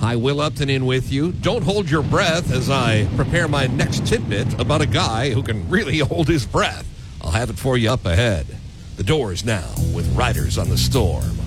Hi, Will Upton in with you. Don't hold your breath as I prepare my next tidbit about a guy who can really hold his breath. I'll have it for you up ahead. The Doors now with Riders on the Storm.